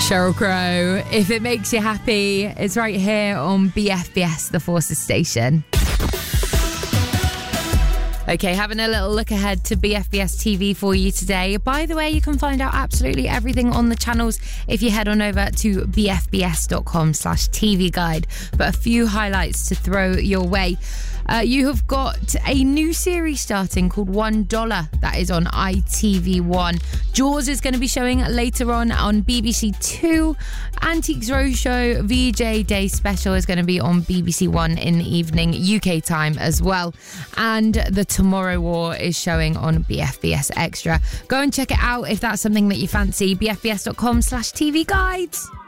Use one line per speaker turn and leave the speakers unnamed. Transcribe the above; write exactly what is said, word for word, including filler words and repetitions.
Sheryl Crow, If It Makes You Happy. It's right here on B F B S, the Forces station. Okay, having a little look ahead to B F B S T V for you today. By the way, you can find out absolutely everything on the channels if you head on over to bfbs.com slash TV guide. But a few highlights to throw your way. Uh, you have got a new series starting called One Dollar. That is on I T V one. Jaws is going to be showing later on on B B C Two. Antiques Roadshow V J Day Special is going to be on B B C One in the evening, U K time as well. And The Tomorrow War is showing on B F B S Extra. Go and check it out if that's something that you fancy. bfbs.com slash TV guides.